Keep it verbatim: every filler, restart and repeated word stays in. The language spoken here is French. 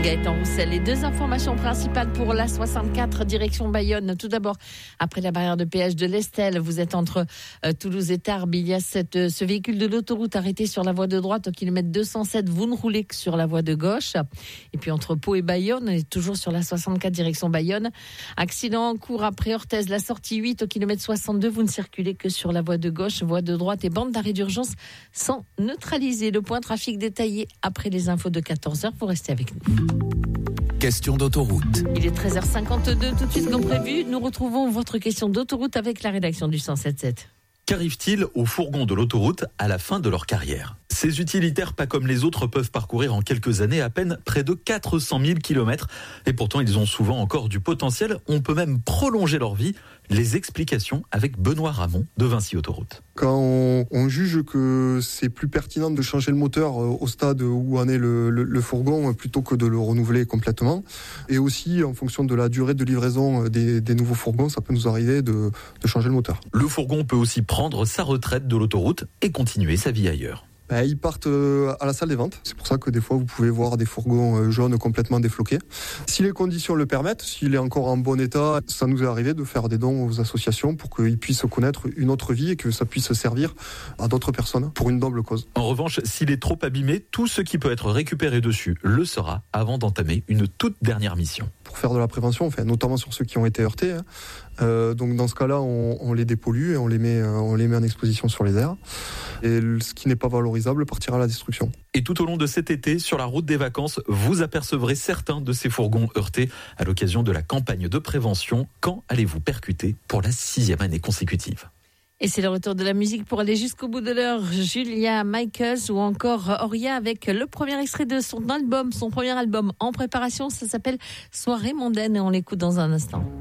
Gaëtan Roussel. Les deux informations principales pour l'A soixante-quatre direction Bayonne. Tout d'abord, après la barrière de péage de l'Estelle, vous êtes entre euh, Toulouse et Tarbes. Il y a cette, euh, ce véhicule de l'autoroute arrêté sur la voie de droite au kilomètre deux cent sept. Vous ne roulez que sur la voie de gauche. Et puis entre Pau et Bayonne, on est toujours sur l'A soixante-quatre direction Bayonne. Accident en cours après Orthez, la sortie huit au kilomètre soixante-deux. Vous ne circulez que sur la voie de gauche, voie de droite et bande d'arrêt d'urgence sans neutraliser. Le point trafic détaillé après les infos de quatorze heures. Vous restez avec nous. Question d'autoroute. Il est treize heures cinquante-deux, tout de suite comme prévu, nous retrouvons votre question d'autoroute avec la rédaction du cent sept sept. Qu'arrive-t-il aux fourgons de l'autoroute à la fin de leur carrière ? Ces utilitaires, pas comme les autres, peuvent parcourir en quelques années à peine près de quatre cent mille kilomètres. Et pourtant, ils ont souvent encore du potentiel. On peut même prolonger leur vie. Les explications avec Benoît Ramon de Vinci Autoroute. Quand on, on juge que c'est plus pertinent de changer le moteur au stade où en est le, le, le fourgon plutôt que de le renouveler complètement, et aussi en fonction de la durée de livraison des, des nouveaux fourgons, ça peut nous arriver de, de changer le moteur. Le fourgon peut aussi prendre sa retraite de l'autoroute et continuer sa vie ailleurs. Ben, ils partent à la salle des ventes. C'est pour ça que des fois, vous pouvez voir des fourgons jaunes complètement défloqués. Si les conditions le permettent, s'il est encore en bon état, ça nous est arrivé de faire des dons aux associations pour qu'ils puissent connaître une autre vie et que ça puisse servir à d'autres personnes pour une noble cause. En revanche, s'il est trop abîmé, tout ce qui peut être récupéré dessus le sera avant d'entamer une toute dernière mission. Pour faire de la prévention, enfin, notamment sur ceux qui ont été heurtés. Hein. Euh, donc dans ce cas-là, on, on les dépollue et on les met, on les met en exposition sur les airs. Et ce qui n'est pas valorisable partira à la destruction. Et tout au long de cet été, sur la route des vacances, vous apercevrez certains de ces fourgons heurtés à l'occasion de la campagne de prévention. Quand allez-vous percuter pour la sixième année consécutive ? Et c'est le retour de la musique pour aller jusqu'au bout de l'heure. Julia Michaels ou encore Oria avec le premier extrait de son album, son premier album en préparation. Ça s'appelle Soirée mondaine et on l'écoute dans un instant.